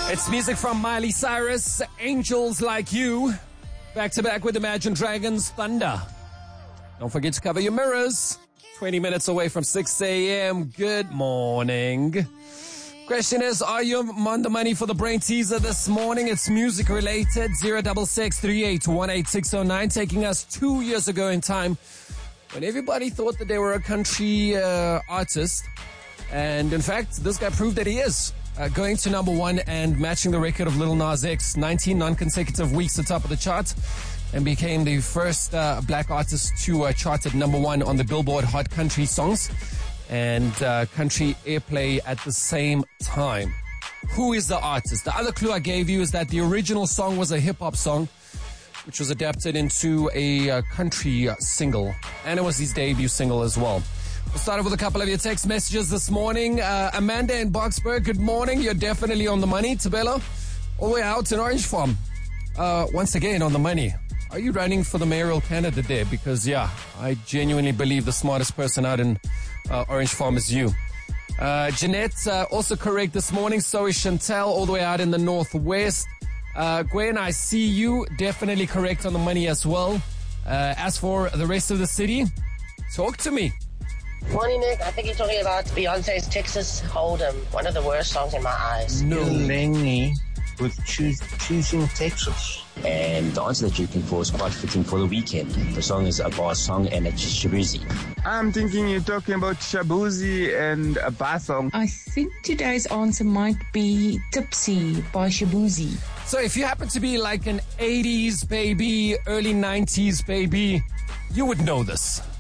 It's music from Miley Cyrus, Angels Like You. Back to back with Imagine Dragons, Thunder. Don't forget to cover your mirrors. 20 minutes away from 6 a.m. Good morning. Question is, are you on the money for the brain teaser this morning? It's music related. 06638188609, taking us 2 years ago in time when everybody thought that they were a country artist. And in fact, this guy proved that he is. Going to number one and matching the record of Lil Nas X, 19 non-consecutive weeks atop of the chart, and became the first black artist to chart at number one on the Billboard Hot Country Songs and Country Airplay at the same time. Who is the artist? The other clue I gave you is that the original song was a hip-hop song, which was adapted into a country single, and it was his debut single as well. We'll start off with a couple of your text messages this morning. Amanda in Boxburg, good morning. You're definitely on the money. Tabella, all the way out in Orange Farm. Once again, on the money. Are you running for the mayoral candidate there? Because, yeah, I genuinely believe the smartest person out in Orange Farm is you. Jeanette, also correct this morning. So is Chantel, all the way out in the Northwest. Gwen, I see you. Definitely correct on the money as well. As for the rest of the city, talk to me. Morning, Nick. I think you're talking about Beyonce's Texas Hold'em, one of the worst songs in my eyes. No. Lenny with choosing Texas. And the answer that you're looking for is quite fitting for the weekend. The song is a bar song and it's Shabuzi. I'm thinking you're talking about Shabuzi and a bar song. I think today's answer might be Tipsy by Shabuzi. So if you happen to be like an 80s baby, early 90s baby, you would know this.